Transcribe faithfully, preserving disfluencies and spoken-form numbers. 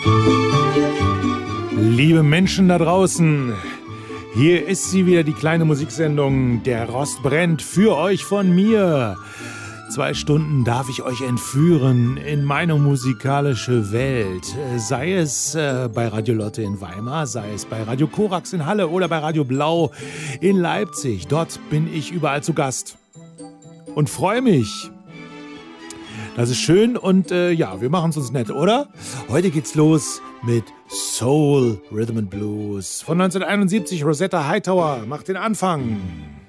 Liebe Menschen da draußen, hier ist sie wieder, die kleine Musiksendung Der Rost brennt, für euch von mir. Zwei Stunden darf ich euch entführen in meine musikalische Welt. Sei es äh, bei Radio Lotte in Weimar, sei es bei Radio Korax in Halle oder bei Radio Blau in Leipzig. Dort bin ich überall zu Gast und freue mich. Das ist schön und äh, ja, wir machen es uns nett, oder? Heute geht's los mit Soul Rhythm and Blues von neunzehnhunderteinundsiebzig. Rosetta Hightower macht den Anfang.